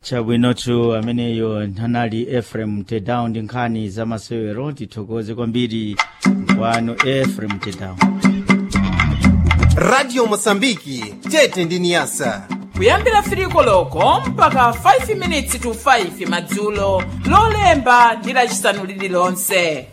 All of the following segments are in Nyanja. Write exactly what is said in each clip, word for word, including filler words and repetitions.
Chabwinotu ameneyo nhanali Ephraim Tedown ndi nkhani za masewero. Tithokoze kwambiri kwanu Ephraim Tedown. Radio Mosambiki tete ndi Niasa kuyambira firiko loko mpaka five minutes to five madzulo lolemba ndi lachisanu lililonse.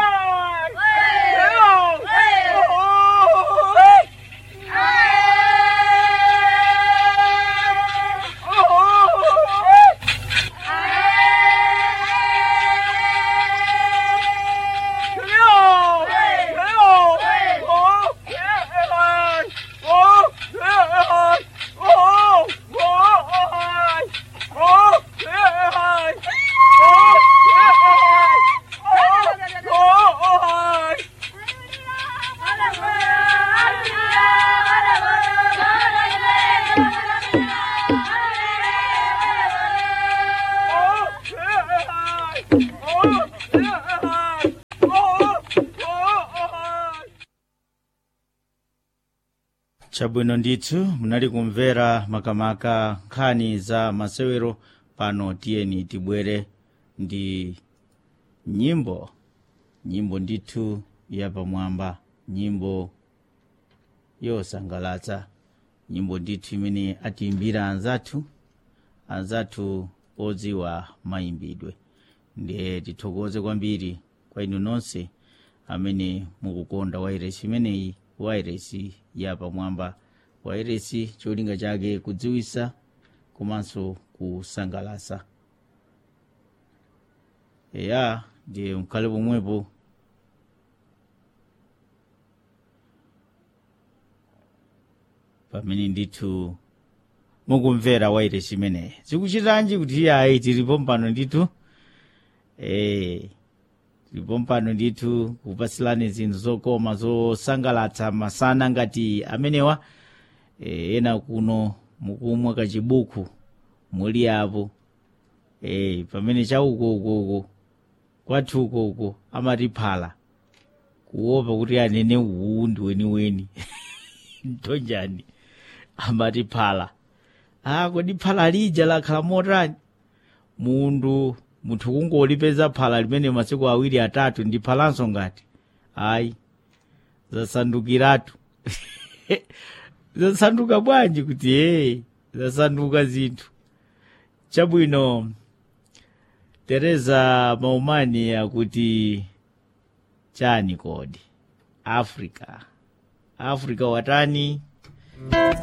Chabwino ndithu munali kumvera makamaka nkhani za masewero. Pano tiyeni tibwere ndi nyimbo nyimbo ndithu yapamwamba, nyimbo yosangalatsa, nyimbo ndithu imene atiimbira anzathu anzathu odziwa mayimbidwe. Ndiye tithokoze kwambiri kwa inu nonse amene mukukonda wairesi imeneyi, wairesi yapamwamba, wairesi cholinga chake kudziwisa komanso kusangalatsa. Eya ndiye mkhale pomwepo pamene ndithu mukumvera wairesi imeneyi. Zikuchitanji kuti ayi tilipo mpano ndithu eh tilipo mpano ndithu kupasilani zinthu zokoma zosangalatsa masana ngati amenewa. E, ena kuno mukumwa kachibuku muli apo e, pamene chauko uko uko kwathu uko uko amatiphala kuopa kuti anene uwu ndi weniweni ntonjani amatiphala. Ah, kodi phala lija lakhala motani? Mundu munthu kungolipeza phala limene masiku awiri atatu ndi phalanso ngati ayi zasandukiratu. Zasanduka bwanji kuti hey, zasanduka zinthu. Chabwino Teresa Maumani akuti chani kodi Africa Africa watani